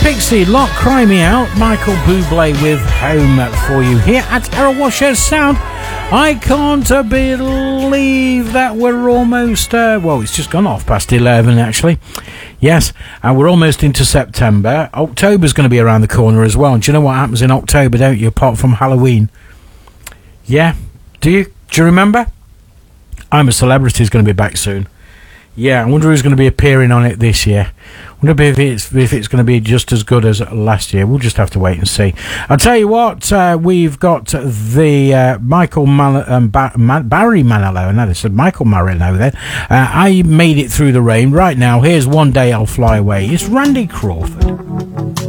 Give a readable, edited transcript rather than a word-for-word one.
Pixie, Lock, Cry Me Out, Michael Bublé with Home for you here at Errol Washer Sound. I can't believe that we're almost, it's just gone off past 11 actually. Yes, and we're almost into September. October's going to be around the corner as well. And do you know what happens in October, don't you, apart from Halloween? Yeah, do you remember? I'm a Celebrity is going to be back soon. Yeah, I wonder who's going to be appearing on it this year. I wonder if it's going to be just as good as last year. We'll just have to wait and see. I'll tell you what, we've got the Barry Manilow, and I said Michael Marilow then. I Made It Through the Rain. Right now, here's One Day I'll Fly Away. It's Randy Crawford.